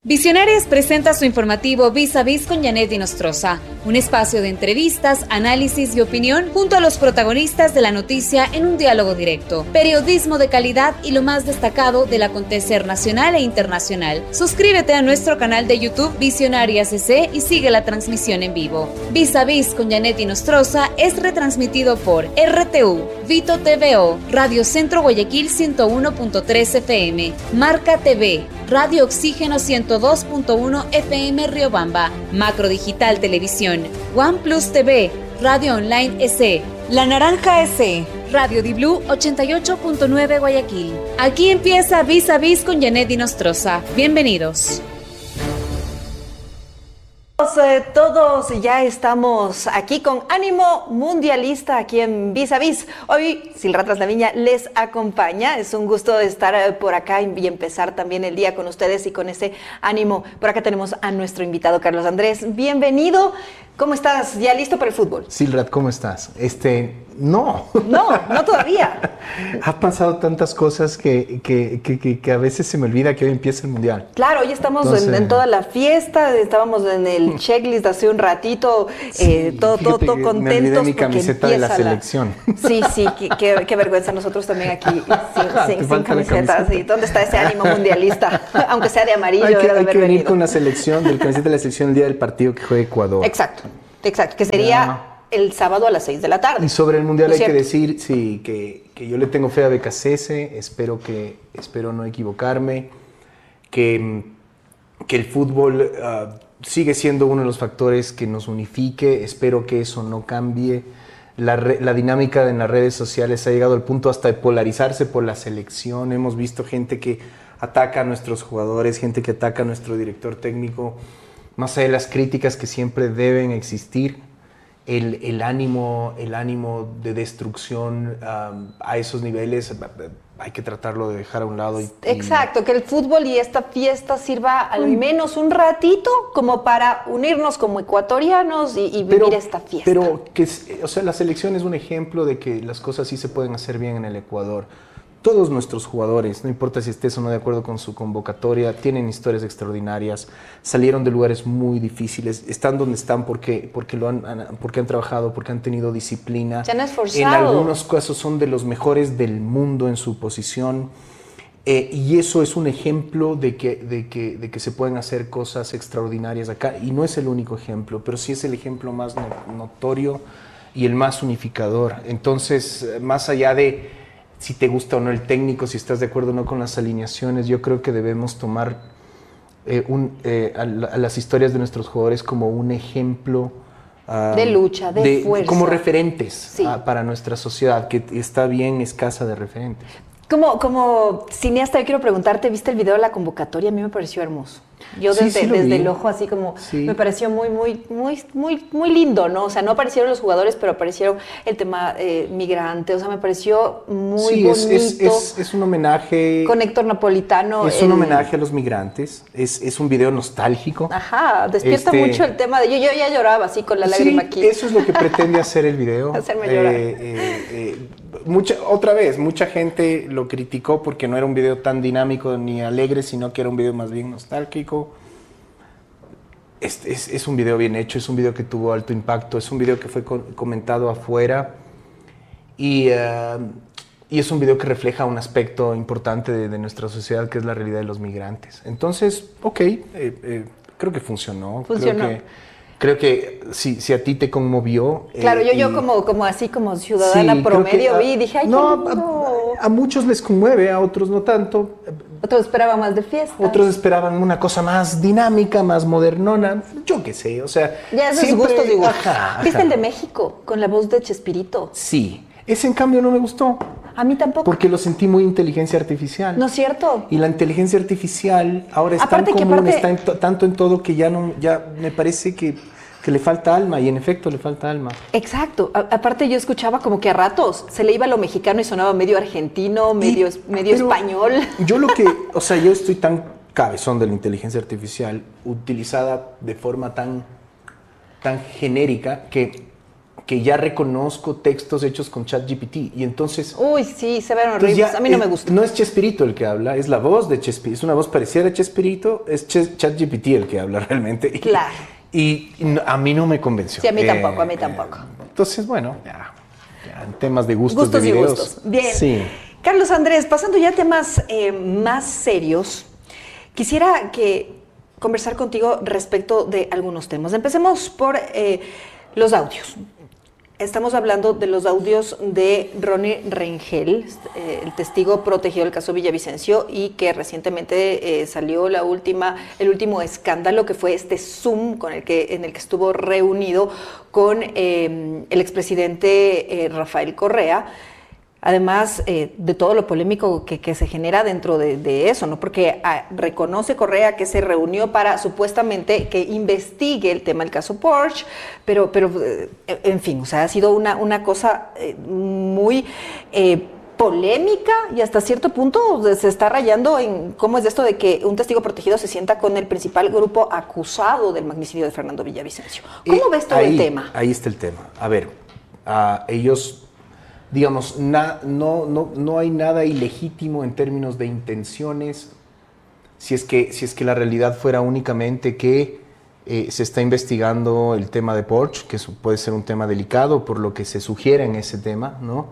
Visionarias presenta su informativo Vis a Vis con Janet Inostroza, un espacio de entrevistas, análisis y opinión junto a los protagonistas de la noticia en un diálogo directo, periodismo de calidad y lo más destacado del acontecer nacional e internacional. Suscríbete a nuestro canal de YouTube Visionarias CC y sigue la transmisión en vivo. Vis a Vis con Janet Inostroza es retransmitido por RTU, Vito TVO, Radio Centro Guayaquil 101.3 FM, Marca TV, Radio Oxígeno 102.1 FM Riobamba, Macro Digital Televisión, OnePlus TV, Radio Online SE, La Naranja SE, Radio Di Blue 88.9 Guayaquil. Aquí empieza Vis a Vis con Janet Inostroza. Bienvenidos. Todos ya estamos aquí con ánimo mundialista aquí en Vis a Vis. Hoy Silrat Traslaviña les acompaña. Es un gusto estar por acá y empezar también el día con ustedes y con ese ánimo. Por acá tenemos a nuestro invitado Carlos Andrés. Bienvenido. ¿Cómo estás? ¿Ya listo para el fútbol? Silrat, ¿cómo estás? No todavía. Ha pasado tantas cosas que a veces se me olvida que hoy empieza el Mundial. Claro, hoy estamos en toda la fiesta, estábamos en el checklist hace un ratito, todo contentos. Me olvidé mi camiseta de la selección. Sí, qué vergüenza, nosotros también aquí sin camiseta. Sí. ¿Dónde está ese ánimo mundialista? Aunque sea de amarillo. Hay que venir con la selección, del camiseta de la selección el día del partido que juega Ecuador. Exacto, que sería el sábado a las 6 de la tarde. Y sobre el Mundial hay que decir, sí, que yo le tengo fe a BKCS, espero no equivocarme, que el fútbol sigue siendo uno de los factores que nos unifique, espero que eso no cambie. La dinámica en las redes sociales ha llegado al punto hasta de polarizarse por la selección. Hemos visto gente que ataca a nuestros jugadores, gente que ataca a nuestro director técnico, más allá de las críticas que siempre deben existir. El ánimo de destrucción a esos niveles hay que tratarlo de dejar a un llado. Exacto, que el fútbol y esta fiesta sirva al menos un ratito como para unirnos como ecuatorianos y vivir esta fiesta. Pero la selección es un ejemplo de que las cosas sí se pueden hacer bien en el Ecuador. Todos nuestros jugadores, no importa si estés o no de acuerdo con su convocatoria, tienen historias extraordinarias, salieron de lugares muy difíciles, están donde están porque han trabajado, porque han tenido disciplina. Se han esforzado. En algunos casos son de los mejores del mundo en su posición. Y eso es un ejemplo de que se pueden hacer cosas extraordinarias acá. Y no es el único ejemplo, pero sí es el ejemplo más notorio y el más unificador. Entonces, más allá de si te gusta o no el técnico, si estás de acuerdo o no con las alineaciones, yo creo que debemos tomar a las historias de nuestros jugadores como un ejemplo de lucha, de fuerza. Como referentes sí. Para nuestra sociedad, que está bien escasa de referentes. Como cineasta, yo quiero preguntarte, ¿viste el video de la convocatoria? A mí me pareció hermoso. Yo desde el ojo así como me pareció muy lindo, ¿no? O sea, no aparecieron los jugadores, pero aparecieron el tema migrante. O sea, me pareció muy bonito. Es un homenaje. Con Héctor Napolitano. Es un homenaje a los migrantes. Es un video nostálgico. Ajá, despierta mucho el tema de... Yo ya lloraba así con la lágrima aquí. Eso es lo que pretende hacer el video. Hacerme llorar. Mucha gente lo criticó porque no era un video tan dinámico ni alegre, sino que era un video más bien nostálgico. Es un video bien hecho, es un video que tuvo alto impacto, es un video que fue comentado afuera y es un video que refleja un aspecto importante de nuestra sociedad, que es la realidad de los migrantes. Entonces, creo que funcionó. Creo que si a ti te conmovió... Claro, yo como ciudadana promedio vi y dije, ¡ay, a muchos les conmueve, a otros no tanto. Otros esperaban más de fiesta. Otros esperaban una cosa más dinámica, más modernona. Yo qué sé, o sea... Ya esos gustos y gustos. ¿Viste el de México, con la voz de Chespirito? Sí. Ese, en cambio, no me gustó. A mí tampoco. Porque lo sentí muy inteligencia artificial. ¿No es cierto? Y la inteligencia artificial ahora es tan común, está tanto en todo que ya me parece que le falta alma, y en efecto le falta alma. Exacto. Aparte yo escuchaba como que a ratos se le iba lo mexicano y sonaba medio argentino, medio español. Yo yo estoy tan cabezón de la inteligencia artificial utilizada de forma tan genérica que que ya reconozco textos hechos con ChatGPT. Y entonces... Uy, sí, se ven horribles. A mí no me gusta. No es Chespirito el que habla, es la voz de Chespirito. Es una voz parecida a Chespirito, es ChatGPT el que habla realmente. Claro. Y a mí no me convenció. Sí, a mí tampoco, a mí tampoco. Entonces, bueno, ya en temas de gustos de y videos. gustos. Bien. Sí. Carlos Andrés, pasando ya a temas más serios, quisiera conversar contigo respecto de algunos temas. Empecemos por los audios. Estamos hablando de los audios de Ronnie Rengel, el testigo protegido del caso Villavicencio, y que recientemente salió el último escándalo, que fue este Zoom en el que estuvo reunido con el expresidente Rafael Correa. Además de todo lo polémico que se genera dentro de eso, ¿no? Porque reconoce Correa que se reunió para supuestamente que investigue el tema del caso Porsche, pero en fin, o sea, ha sido una cosa muy polémica, y hasta cierto punto se está rayando en cómo es esto de que un testigo protegido se sienta con el principal grupo acusado del magnicidio de Fernando Villavicencio. ¿Cómo ves todo el tema? Ahí está el tema. A ver, ellos... Digamos, no hay nada ilegítimo en términos de intenciones si es que la realidad fuera únicamente que se está investigando el tema de Porsche, que puede ser un tema delicado por lo que se sugiere en ese tema, ¿no?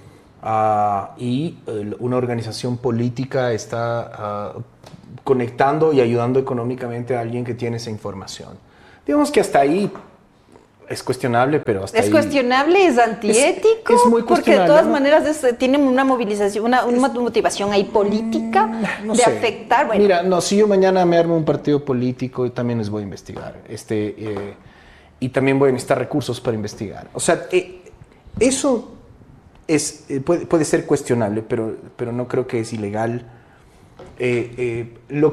Y una organización política está conectando y ayudando económicamente a alguien que tiene esa información. Digamos que hasta ahí... Es cuestionable, pero hasta ahí... Es cuestionable, es antiético, es muy porque de cuestionable, todas ¿no? maneras tienen una movilización, una motivación ahí política no de sé. afectar. Bueno. Mira, si yo mañana me armo un partido político, también les voy a investigar. Y también voy a necesitar recursos para investigar. O sea, eso puede ser cuestionable, pero no creo que es ilegal. El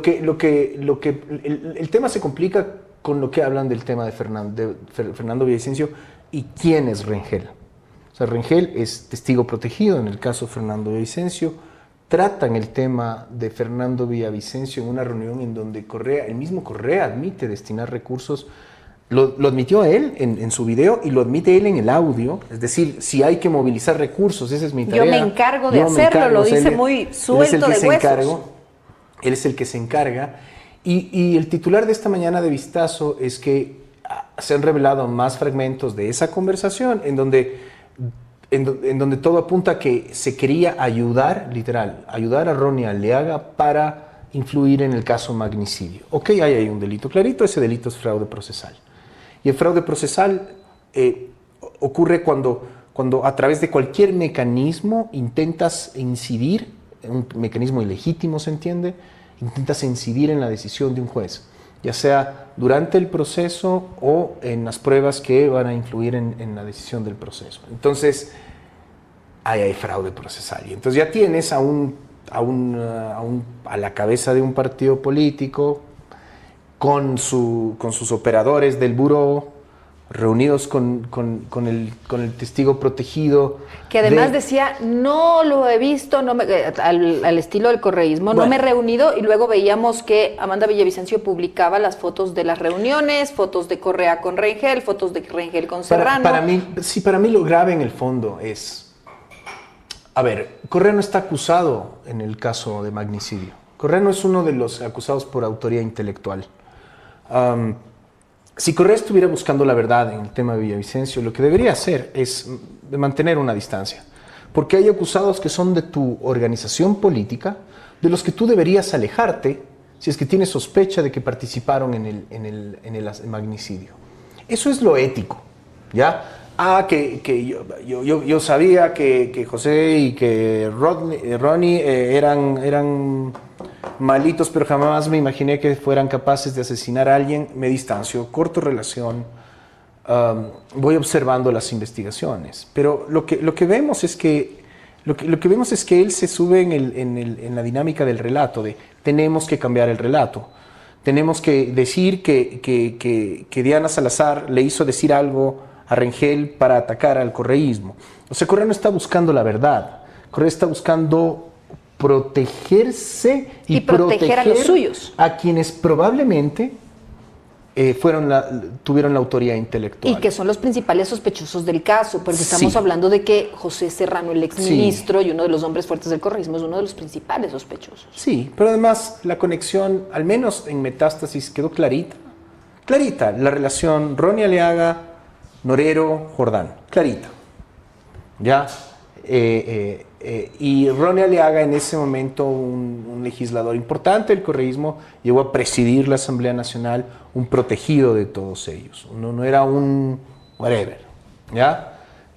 tema se complica con lo que hablan del tema de Fernando Villavicencio y quién es Rengel. O sea, Rengel es testigo protegido en el caso de Fernando Villavicencio. Tratan el tema de Fernando Villavicencio en una reunión en donde el mismo Correa admite destinar recursos. Lo admitió él en su video y lo admite él en el audio. Es decir, si hay que movilizar recursos, esa es mi tarea. Yo me encargo de hacerlo, lo dice muy suelto de huesos. Él es el que se encarga. Y el titular de esta mañana de Vistazo es que se han revelado más fragmentos de esa conversación en donde todo apunta a que se quería ayudar a Ronnie Aliaga para influir en el caso magnicidio. Ok, ahí hay un delito clarito, ese delito es fraude procesal. Y el fraude procesal ocurre cuando a través de cualquier mecanismo intentas incidir, un mecanismo ilegítimo se entiende, intentas incidir en la decisión de un juez, ya sea durante el proceso o en las pruebas que van a influir en la decisión del proceso. Entonces, ahí hay fraude procesal. Y entonces ya tienes a la cabeza de un partido político con sus operadores del buró, reunidos con el testigo protegido. Que además decía, no lo he visto, al estilo del correísmo, bueno, no me he reunido, y luego veíamos que Amanda Villavicencio publicaba las fotos de las reuniones, fotos de Correa con Rengel, fotos de Rengel con Serrano. Para mí lo grave en el fondo es, a ver, Correa no está acusado en el caso de magnicidio. Correa no es uno de los acusados por autoría intelectual. Si Correa estuviera buscando la verdad en el tema de Villavicencio, lo que debería hacer es mantener una distancia. Porque hay acusados que son de tu organización política, de los que tú deberías alejarte si es que tienes sospecha de que participaron en el magnicidio. Eso es lo ético, ¿ya? Yo sabía que José y que Ronnie eran malitos, pero jamás me imaginé que fueran capaces de asesinar a alguien. Me distancio, corto relación, voy observando las investigaciones. Pero lo que vemos es que él se sube en la dinámica del relato, de tenemos que cambiar el relato. Tenemos que decir que Diana Salazar le hizo decir algo a Rengel para atacar al correísmo. O sea, Correa no está buscando la verdad. Correa está buscando protegerse y proteger a los suyos, a quienes probablemente tuvieron la autoría intelectual. Y que son los principales sospechosos del caso, porque estamos hablando de que José Serrano, el exministro y uno de los hombres fuertes del correísmo, es uno de los principales sospechosos. Sí, pero además la conexión, al menos en Metástasis, quedó clarita. Clarita, la relación Ronnie Aliaga, Norero, Jordán. Clarita. ¿Ya? Y Ronnie Aliaga, en ese momento un legislador importante del correísmo, llegó a presidir la Asamblea Nacional, un protegido de todos ellos. No era un whatever, ¿ya?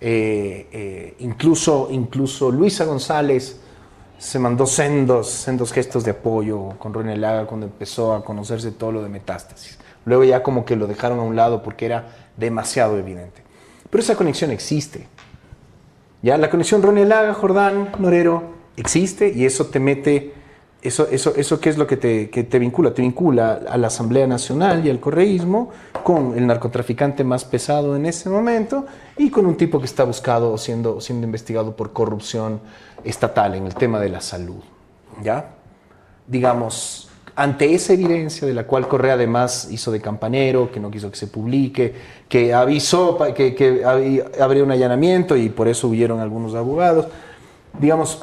Incluso Luisa González se mandó sendos gestos de apoyo con Ronnie Aliaga cuando empezó a conocerse todo lo de Metástasis. Luego ya como que lo dejaron a un lado porque era demasiado evidente. Pero esa conexión existe. Ya, la conexión Ronnie Aliaga, Jordán, Norero existe y eso te mete, eso ¿qué es lo que te vincula? Te vincula a la Asamblea Nacional y al correísmo con el narcotraficante más pesado en ese momento y con un tipo que está buscado o siendo investigado por corrupción estatal en el tema de la salud. ¿Ya? Digamos, ante esa evidencia de la cual Correa además hizo de campanero, que no quiso que se publique, que avisó que habría un allanamiento y por eso huyeron algunos abogados, digamos,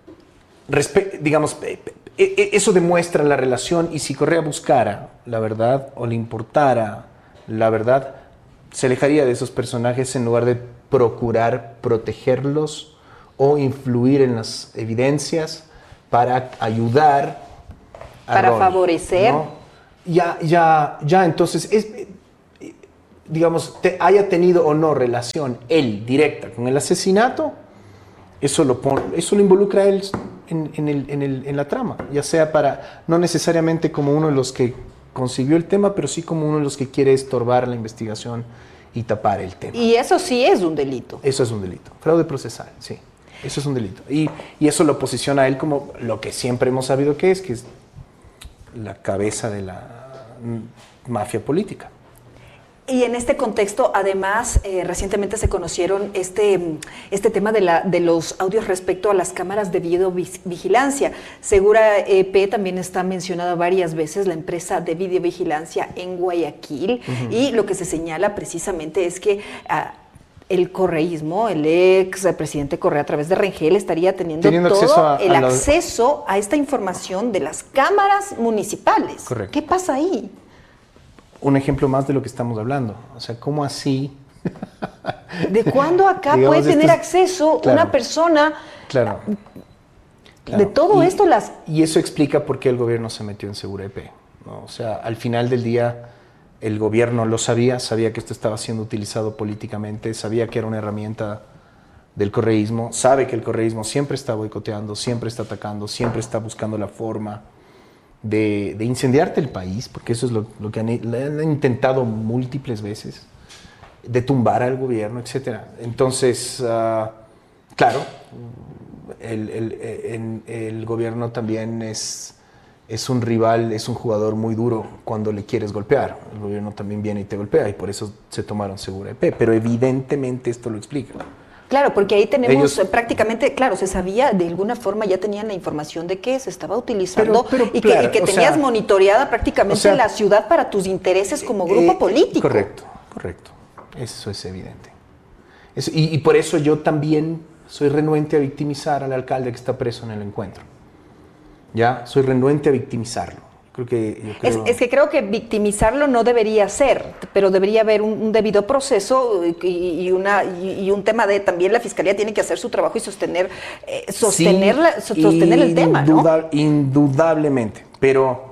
eso demuestra la relación y si Correa buscara la verdad o le importara la verdad, se alejaría de esos personajes en lugar de procurar protegerlos o influir en las evidencias para ayudar para Ronnie, favorecer. ¿no? Ya, entonces, digamos, haya tenido o no relación él directa con el asesinato, eso lo involucra a él en la trama, ya sea no necesariamente como uno de los que concibió el tema, pero sí como uno de los que quiere estorbar la investigación y tapar el tema. Y eso sí es un delito. Eso es un delito, fraude procesal, sí, eso es un delito. Y eso lo posiciona a él como lo que siempre hemos sabido que es la cabeza de la mafia política. Y en este contexto, además, recientemente se conocieron este tema de los audios respecto a las cámaras de videovigilancia. Segura EP también está mencionada varias veces la empresa de videovigilancia en Guayaquil, y lo que se señala precisamente es que el correísmo, el ex presidente Correa a través de Rengel estaría teniendo todo el acceso a esta información de las cámaras municipales. Correcto. ¿Qué pasa ahí? Un ejemplo más de lo que estamos hablando. O sea, ¿cómo así? ¿De cuándo acá puede tener acceso una persona de todo esto? Y eso explica por qué el gobierno se metió en Segura EP, ¿no? O sea, al final del día el gobierno lo sabía que esto estaba siendo utilizado políticamente, sabía que era una herramienta del correísmo, sabe que el correísmo siempre está boicoteando, siempre está atacando, siempre está buscando la forma de incendiarte el país, porque eso es lo que han intentado múltiples veces, de tumbar al gobierno, etc. Entonces, claro, el gobierno también es un rival, es un jugador muy duro cuando le quieres golpear. El gobierno también viene y te golpea y por eso se tomaron Segura EP, pero evidentemente esto lo explica. Claro, porque ahí tenemos prácticamente, claro, se sabía, de alguna forma ya tenían la información de que se estaba utilizando y que tenías monitoreada prácticamente la ciudad para tus intereses como grupo político. Correcto. Eso es evidente. Y por eso yo también soy renuente a victimizar al alcalde que está preso en el encuentro. Ya, soy renuente a victimizarlo. Es que creo que victimizarlo no debería ser, pero debería haber un debido proceso y un tema de también la Fiscalía tiene que hacer su trabajo y sostener el tema, ¿no? Indudablemente, pero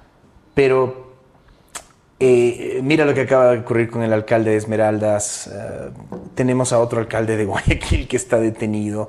mira lo que acaba de ocurrir con el alcalde de Esmeraldas. Tenemos a otro alcalde de Guayaquil que está detenido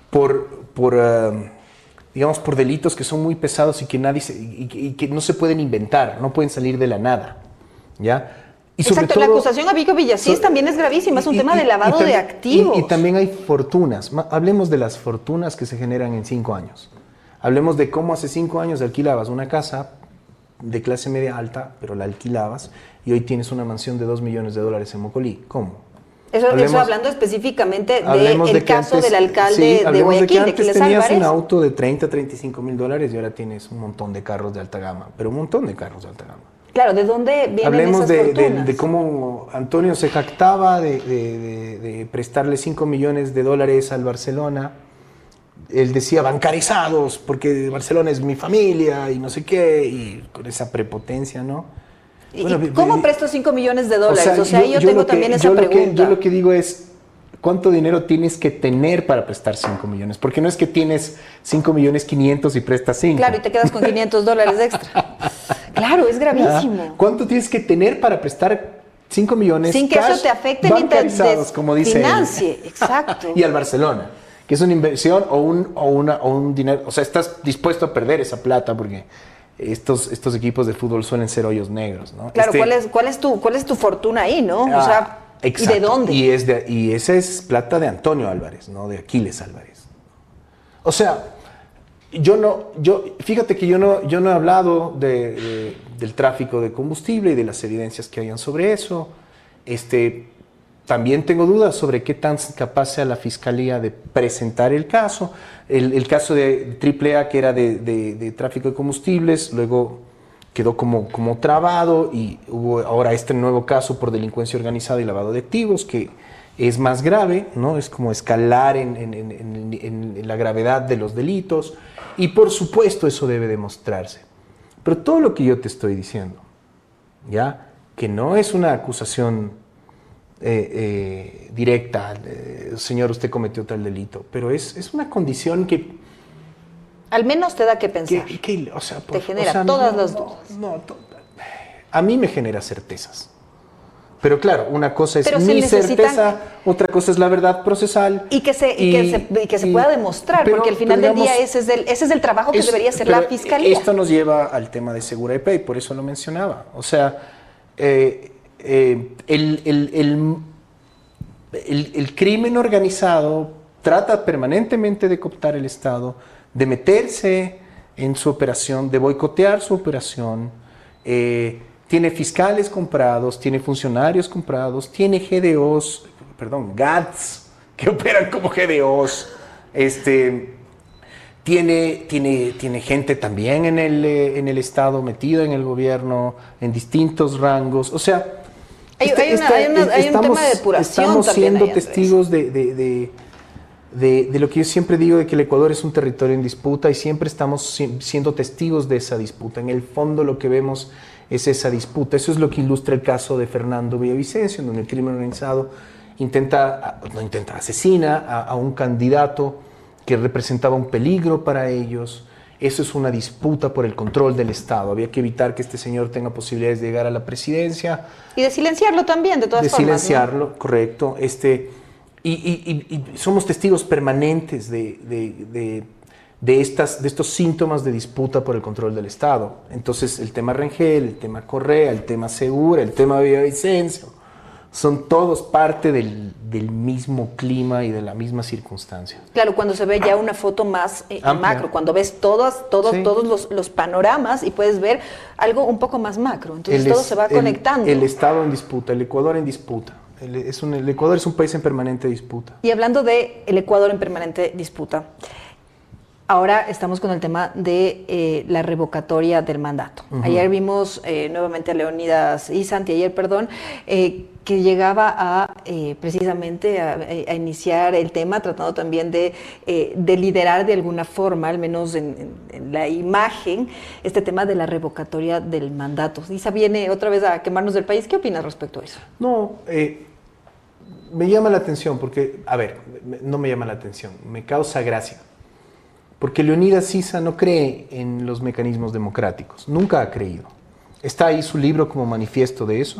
digamos, por delitos que son muy pesados y que no se pueden inventar, no pueden salir de la nada, ¿ya? Y sobre exacto, todo, la acusación a Vico Villasís también es gravísima, es un tema de lavado de activos. Y también hay fortunas, hablemos de las fortunas que se generan en 5 años. Hablemos de cómo hace 5 años alquilabas una casa de clase media alta, pero la alquilabas, y hoy tienes una mansión de $2 millones en Mocolí. ¿Cómo? Eso hablando específicamente del caso del alcalde de Guayaquil, de Quiles Álvarez. Tenías un auto de $30, $35 mil y ahora tienes un montón de carros de alta gama, pero un montón de carros de alta gama. Claro, ¿de dónde vienen Hablemos esas fortunas? de cómo Antonio se jactaba de prestarle $5 millones al Barcelona. Él decía bancarizados, porque Barcelona es mi familia y no sé qué, y con esa prepotencia, ¿no? ¿Y cómo presto $5 millones? O sea, yo tengo también esa pregunta. Yo lo que digo es, ¿cuánto dinero tienes que tener para prestar 5 millones? Porque no es que tienes 5.500.000 y prestas 5. Claro, y te quedas con $500 extra. Claro, es gravísimo. ¿Cuánto tienes que tener para prestar 5 millones sin que cash, eso te afecte bancarizados, como dice financie? Exacto. Y al Barcelona, que es una inversión o un dinero, o sea, estás dispuesto a perder esa plata porque estos equipos de fútbol suelen ser hoyos negros, ¿no? Claro, ¿cuál es tu fortuna ahí, no? O sea, exacto. ¿y de dónde? Y esa es plata de Antonio Álvarez, no de Aquiles Álvarez. O sea, fíjate que yo no he hablado del tráfico de combustible y de las evidencias que hayan sobre eso. También tengo dudas sobre qué tan capaz sea la Fiscalía de presentar el caso. El caso de AAA, que era de tráfico de combustibles, luego quedó como trabado y hubo ahora este nuevo caso por delincuencia organizada y lavado de activos, que es más grave, ¿no? Es como escalar en la gravedad de los delitos y por supuesto eso debe demostrarse. Pero todo lo que yo te estoy diciendo, ¿ya? Que no es una acusación directa, señor, usted cometió tal delito, pero es una condición que al menos te da que pensar, o sea, te genera todas las dudas. A mí me genera certezas, pero claro, una cosa es mi certeza, otra cosa es la verdad procesal y que se pueda demostrar, pero, porque al final del día ese es el trabajo que debería hacer la Fiscalía. Esto nos lleva al tema de Segura EP y por eso lo mencionaba, o sea, el crimen organizado trata permanentemente de cooptar el Estado, de meterse en su operación, de boicotear su operación. Tiene fiscales comprados, tiene funcionarios comprados, tiene GADs que operan como GDOs. Tiene gente también en el Estado, metida en el gobierno, en distintos rangos. O sea, hay un tema de depuración. Estamos siendo ahí, testigos de lo que yo siempre digo, de que el Ecuador es un territorio en disputa y siempre estamos siendo testigos de esa disputa. En el fondo lo que vemos es esa disputa. Eso es lo que ilustra el caso de Fernando Villavicencio, donde el crimen organizado asesina a un candidato que representaba un peligro para ellos. Eso es una disputa por el control del Estado. Había que evitar que este señor tenga posibilidades de llegar a la presidencia. Y de silenciarlo también, de todas formas. De silenciarlo, ¿no? Correcto. Y somos testigos permanentes de estos síntomas de disputa por el control del Estado. Entonces, el tema Rengel, el tema Correa, el tema Segura, el tema Villavicencio, son todos parte del mismo clima y de la misma circunstancia. Claro, cuando se ve ya una foto más macro, cuando ves todos los panoramas y puedes ver algo un poco más macro, entonces todo se va conectando. El Estado en disputa, el Ecuador en disputa. El Ecuador es un país en permanente disputa. Y hablando de el Ecuador en permanente disputa, ahora estamos con el tema de la revocatoria del mandato. Uh-huh. Ayer vimos nuevamente a Leonidas Issa, anteayer, que llegaba precisamente a iniciar el tema, tratando también de liderar de alguna forma, al menos en la imagen, este tema de la revocatoria del mandato. Issa viene otra vez a quemarnos del país. ¿Qué opinas respecto a eso? No, me llama la atención porque, no me llama la atención, me causa gracia. Porque Leonidas Issa no cree en los mecanismos democráticos, nunca ha creído. Está ahí su libro como manifiesto de eso,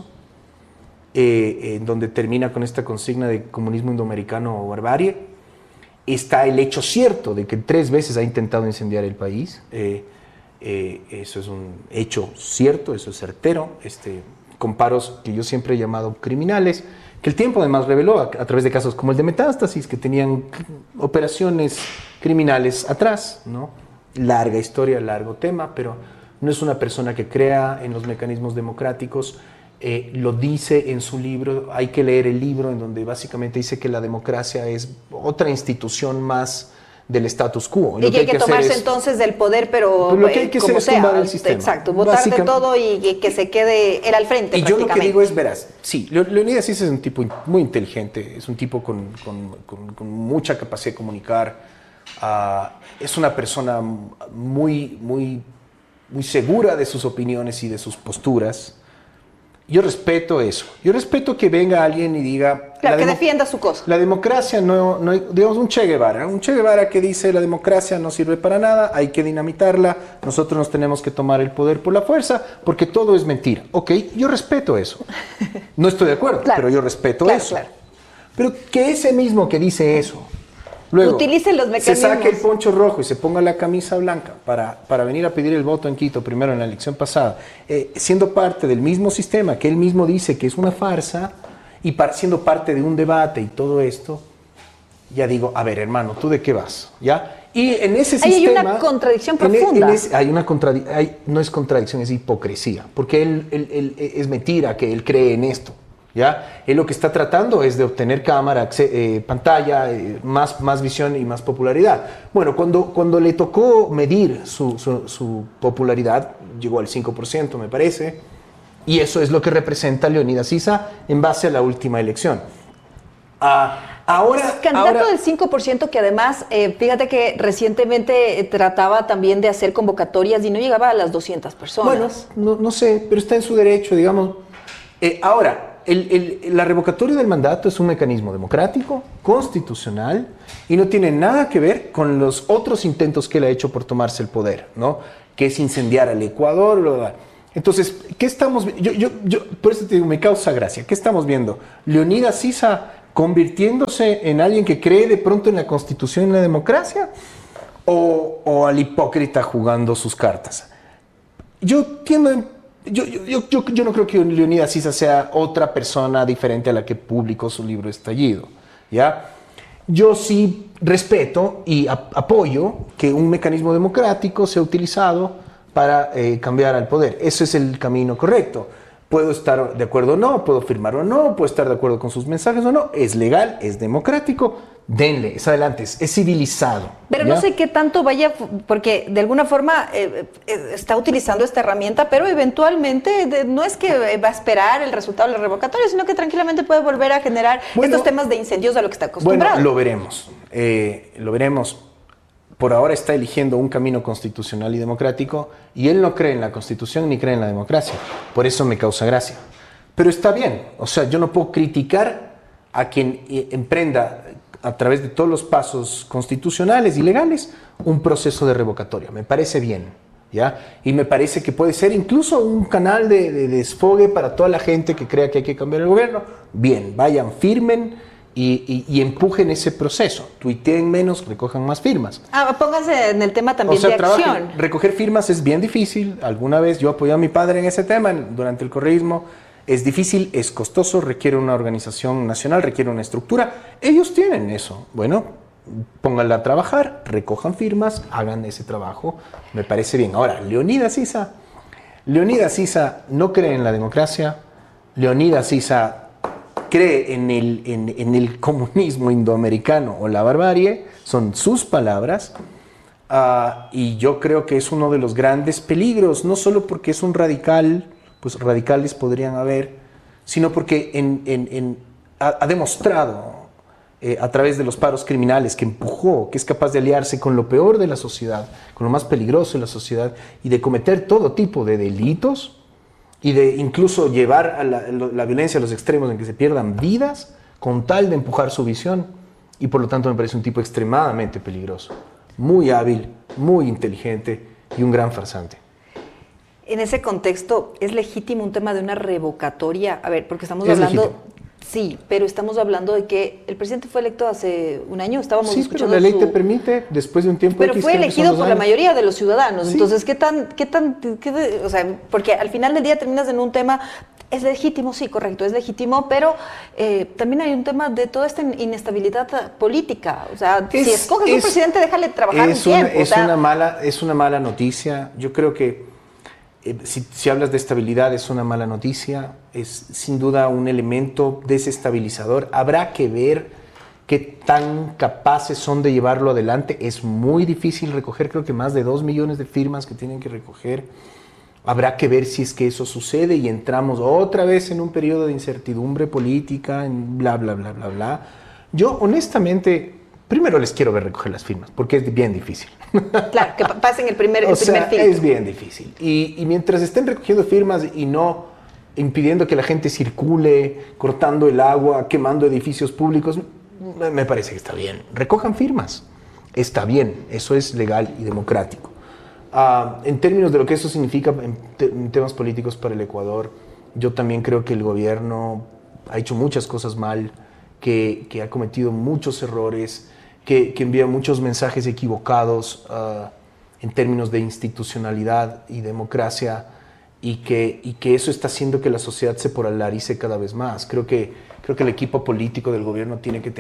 donde termina con esta consigna de comunismo indoamericano o barbarie. Está el hecho cierto de que 3 veces ha intentado incendiar el país. Eso es un hecho cierto, eso es certero, con paros que yo siempre he llamado criminales, que el tiempo además reveló a través de casos como el de Metástasis, que tenían operaciones criminales atrás, ¿no? Larga historia, largo tema, pero no es una persona que crea en los mecanismos democráticos. Lo dice en su libro, hay que leer el libro en donde básicamente dice que la democracia es otra institución más del status quo. Y que hay que tomarse entonces del poder, pero lo que hay que hacer es tumbar el sistema. Exacto, votar de todo y que se quede él al frente. Y yo lo que digo es, verás, sí, Leonidas Issa es un tipo muy inteligente, es un tipo con mucha capacidad de comunicar, es una persona muy segura de sus opiniones y de sus posturas. Yo respeto eso. Yo respeto que venga alguien y diga... Claro, que defienda su cosa. La democracia no digamos, un Che Guevara que dice la democracia no sirve para nada, hay que dinamitarla, nosotros nos tenemos que tomar el poder por la fuerza, porque todo es mentira. Ok, yo respeto eso. No estoy de acuerdo, claro, pero yo respeto eso. Claro. Pero que ese mismo que dice eso, luego utilice los mecanismos, se saque el poncho rojo y se ponga la camisa blanca para venir a pedir el voto en Quito, primero en la elección pasada, siendo parte del mismo sistema que él mismo dice que es una farsa, y siendo parte de un debate y todo esto, ya digo, a ver, hermano, ¿tú de qué vas? ¿Ya? Y en ese sistema... Hay una contradicción profunda. No es contradicción, es hipocresía, porque él es mentira que él cree en esto. ¿Ya? Él lo que está tratando es de obtener cámara, pantalla, más visión y más popularidad. Bueno, cuando le tocó medir su popularidad, llegó al 5%, me parece, y eso es lo que representa Leonidas Issa en base a la última elección. Ahora, candidato del 5%, que además, fíjate que recientemente trataba también de hacer convocatorias y no llegaba a las 200 personas. Bueno, no sé, pero está en su derecho, digamos. Ahora, la revocatoria del mandato es un mecanismo democrático, constitucional, y no tiene nada que ver con los otros intentos que él ha hecho por tomarse el poder, ¿no? Que es incendiar al Ecuador, bla, bla. Entonces, ¿qué estamos viendo? Yo por eso te digo, me causa gracia. ¿Qué estamos viendo? Leonidas Issa convirtiéndose en alguien que cree de pronto en la Constitución y en la democracia, o al hipócrita jugando sus cartas. Yo no creo que Leonidas Issa sea otra persona diferente a la que publicó su libro Estallido, ¿ya? Yo sí respeto y apoyo que un mecanismo democrático sea utilizado para cambiar al poder. Ese es el camino correcto. Puedo estar de acuerdo o no, puedo firmar o no, puedo estar de acuerdo con sus mensajes o no. Es legal, es democrático. Denle, es adelante, es civilizado. Pero ¿ya? No sé qué tanto vaya, porque de alguna forma está utilizando esta herramienta, pero eventualmente no es que va a esperar el resultado del revocatorio, sino que tranquilamente puede volver a generar estos temas de incendios a lo que está acostumbrado. Bueno, lo veremos. Por ahora está eligiendo un camino constitucional y democrático, y él no cree en la Constitución ni cree en la democracia. Por eso me causa gracia. Pero está bien, o sea, yo no puedo criticar a quien emprenda a través de todos los pasos constitucionales y legales un proceso de revocatoria. Me parece bien, ¿ya? Y me parece que puede ser incluso un canal de desfogue para toda la gente que crea que hay que cambiar el gobierno. Bien, vayan, firmen y empujen ese proceso. Tuiteen menos, recojan más firmas. Pónganse en el tema también de acción. Recoger firmas es bien difícil. Alguna vez yo apoyé a mi padre en ese tema durante el correísmo. Es difícil, es costoso, requiere una organización nacional, requiere una estructura. Ellos tienen eso. Bueno, pónganla a trabajar, recojan firmas, hagan ese trabajo. Me parece bien. Ahora, Leonidas Issa no cree en la democracia. Leonidas Issa cree en el comunismo indoamericano o la barbarie. Son sus palabras. Y yo creo que es uno de los grandes peligros, no solo porque es un radical, pues radicales podrían haber, sino porque ha demostrado a través de los paros criminales que empujó, que es capaz de aliarse con lo peor de la sociedad, con lo más peligroso de la sociedad, y de cometer todo tipo de delitos, y de incluso llevar a la violencia a los extremos en que se pierdan vidas, con tal de empujar su visión. Y por lo tanto me parece un tipo extremadamente peligroso, muy hábil, muy inteligente y un gran farsante. En ese contexto, ¿es legítimo un tema de una revocatoria? A ver, porque estamos hablando... Legítimo. Sí, pero estamos hablando de que el presidente fue electo hace un año, estábamos escuchando pero la ley te permite, después de un tiempo... Pero fue elegido por la mayoría de los ciudadanos, sí. Entonces, o sea, porque al final del día terminas en un tema, es legítimo, sí, correcto, es legítimo, pero también hay un tema de toda esta inestabilidad política, o sea, si escoges un presidente, déjale trabajar un tiempo. Es una mala noticia, yo creo que si hablas de estabilidad es una mala noticia, es sin duda un elemento desestabilizador. Habrá que ver qué tan capaces son de llevarlo adelante. Es muy difícil recoger, creo que más de 2 millones de firmas que tienen que recoger. Habrá que ver si es que eso sucede y entramos otra vez en un periodo de incertidumbre política, en bla, bla, bla, bla, bla. Yo, honestamente, primero les quiero ver recoger las firmas, porque es bien difícil. Claro, que pasen el primer filtro. Es bien difícil. Y mientras estén recogiendo firmas y no impidiendo que la gente circule, cortando el agua, quemando edificios públicos, me parece que está bien. Recojan firmas. Está bien, eso es legal y democrático. En términos de lo que eso significa en temas políticos para el Ecuador, yo también creo que el gobierno ha hecho muchas cosas mal, que ha cometido muchos errores, que envía muchos mensajes equivocados en términos de institucionalidad y democracia, y que eso está haciendo que la sociedad se polarice cada vez más. Creo que el equipo político del gobierno tiene que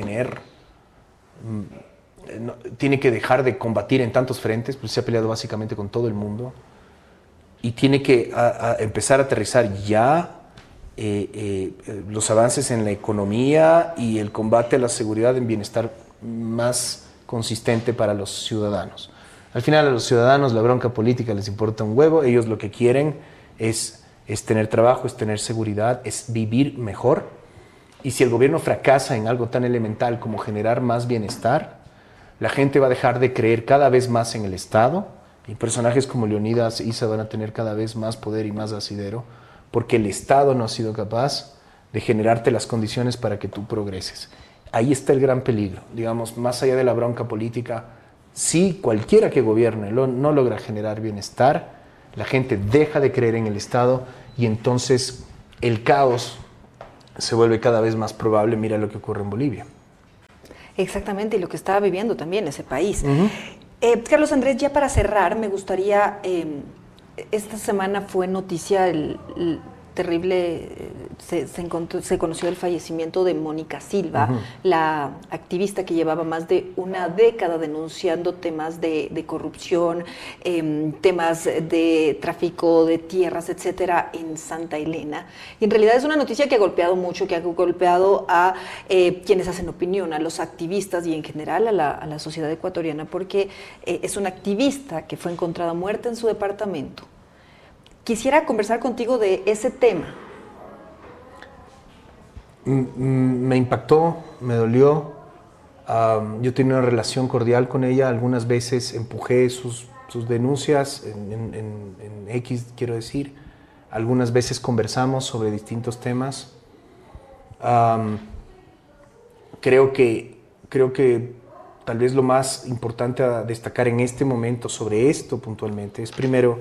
tiene que dejar de combatir en tantos frentes, pues se ha peleado básicamente con todo el mundo, y tiene que empezar a aterrizar ya los avances en la economía y el combate a la seguridad en bienestar más consistente para los ciudadanos. Al final a los ciudadanos la bronca política les importa un huevo, ellos lo que quieren es tener trabajo, es tener seguridad, es vivir mejor, y si el gobierno fracasa en algo tan elemental como generar más bienestar, la gente va a dejar de creer cada vez más en el Estado, y personajes como Leonidas Issa van a tener cada vez más poder y más asidero, porque el Estado no ha sido capaz de generarte las condiciones para que tú progreses. Ahí está el gran peligro, digamos, más allá de la bronca política. Si cualquiera que gobierne no logra generar bienestar, la gente deja de creer en el Estado y entonces el caos se vuelve cada vez más probable. Mira lo que ocurre en Bolivia. Exactamente, y lo que estaba viviendo también ese país. Carlos Andrés, ya para cerrar, me gustaría, esta semana fue noticia el terrible, se conoció el fallecimiento de Mónica Silva, la activista que llevaba más de una década denunciando temas de corrupción, temas de tráfico de tierras, etcétera, en Santa Elena. Y en realidad es una noticia que ha golpeado mucho, que ha golpeado a quienes hacen opinión, a los activistas y en general a la sociedad ecuatoriana, porque es una activista que fue encontrada muerta en su departamento. Quisiera conversar contigo de ese tema. Me impactó, me dolió. Yo tenía una relación cordial con ella. Algunas veces empujé sus denuncias en X, quiero decir. Algunas veces conversamos sobre distintos temas. Creo que tal vez lo más importante a destacar en este momento sobre esto puntualmente es, primero,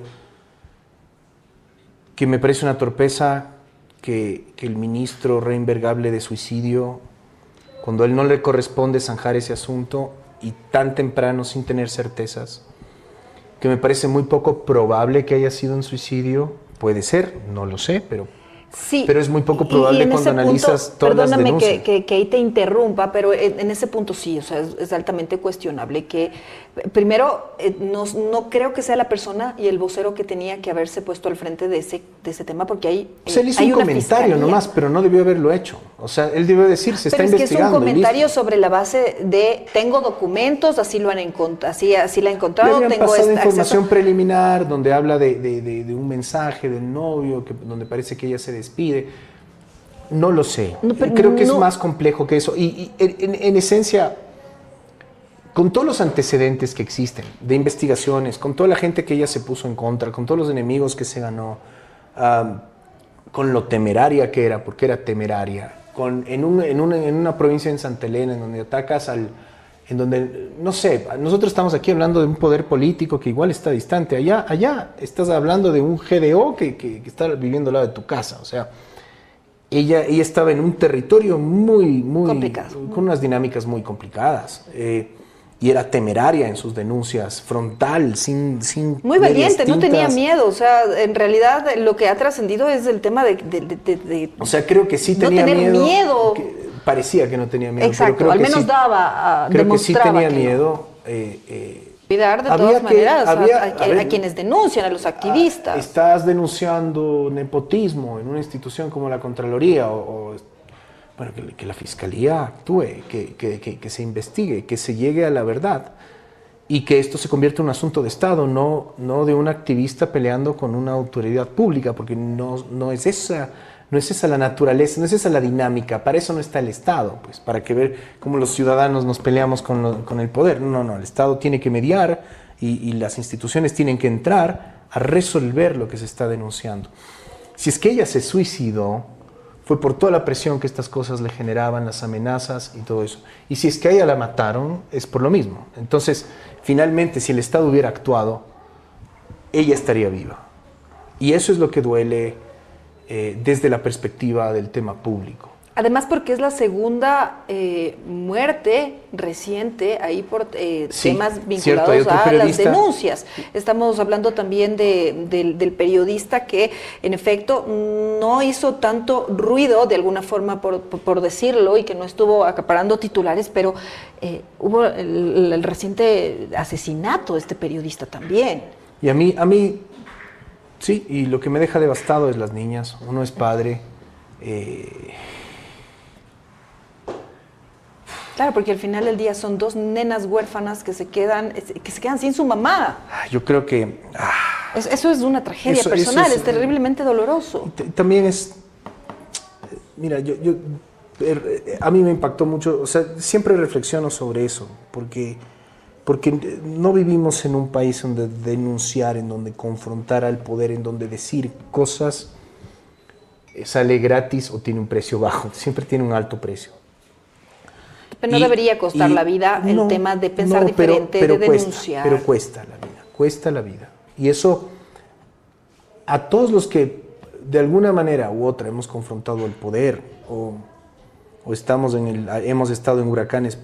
que me parece una torpeza que el ministro Reinberg hable de suicidio cuando a él no le corresponde zanjar ese asunto y tan temprano sin tener certezas, que me parece muy poco probable que haya sido un suicidio. Puede ser, no lo sé, pero es muy poco probable cuando analizas todas las denuncias. Perdóname que ahí te interrumpa, pero en ese punto sí, o sea, es altamente cuestionable que, primero, no creo que sea la persona y el vocero que tenía que haberse puesto al frente de ese tema, porque hay él hizo un comentario nomás, pero no debió haberlo hecho. O sea, él debió decir, se está investigando. Pero es que es un comentario sobre la base de, tengo documentos, así lo han así la he encontrado, le tengo pasado información preliminar donde habla de un mensaje del novio, donde parece que ella se despide. No lo sé. Creo que es más complejo que eso. Y en esencia, con todos los antecedentes que existen de investigaciones, con toda la gente que ella se puso en contra, con todos los enemigos que se ganó, con lo temeraria que era, porque era temeraria, en una provincia en Santa Elena, en donde atacas en donde, no sé, nosotros estamos aquí hablando de un poder político que igual está distante. Allá estás hablando de un GDO que está viviendo al lado de tu casa. O sea, ella estaba en un territorio muy complicado, con unas dinámicas muy complicadas. Y era temeraria en sus denuncias, frontal, sin muy valiente, no tenía miedo. O sea, en realidad lo que ha trascendido es el tema de o sea, creo que sí tenía miedo. Parecía que no tenía miedo. Exacto, pero creo al que menos sí, demostraba creo que sí tenía miedo. Cuidar de todas maneras a quienes denuncian, a los activistas. Estás denunciando nepotismo en una institución como la Contraloría o bueno, que la fiscalía actúe, que se investigue, que se llegue a la verdad y que esto se convierta en un asunto de Estado, no de un activista peleando con una autoridad pública, porque no es esa la naturaleza, no es esa la dinámica. Para eso no está el Estado, pues, para que ver cómo los ciudadanos nos peleamos con el poder. No, el Estado tiene que mediar y las instituciones tienen que entrar a resolver lo que se está denunciando. Si es que ella se suicidó, fue por toda la presión que estas cosas le generaban, las amenazas y todo eso. Y si es que a ella la mataron, es por lo mismo. Entonces, finalmente, si el Estado hubiera actuado, ella estaría viva. Y eso es lo que duele desde la perspectiva del tema público. Además, porque es la segunda muerte reciente ahí por temas vinculados a las denuncias. Estamos hablando también del periodista que, en efecto, no hizo tanto ruido, de alguna forma, por decirlo, y que no estuvo acaparando titulares, pero hubo el reciente asesinato de este periodista también. Y a mí, sí, y lo que me deja devastado es las niñas. Uno es padre. Claro, porque al final del día son dos nenas huérfanas que se quedan sin su mamá. Yo creo que... Eso es una tragedia personal, es terriblemente doloroso. También es... Mira, a mí me impactó mucho, o sea, siempre reflexiono sobre eso, porque no vivimos en un país donde denunciar, en donde confrontar al poder, en donde decir cosas sale gratis o tiene un precio bajo, siempre tiene un alto precio. Pero no debería costar la vida el tema de pensar diferente, de denunciar. Pero cuesta la vida. Y eso, a todos los que de alguna manera u otra hemos confrontado el poder o hemos estado en huracanes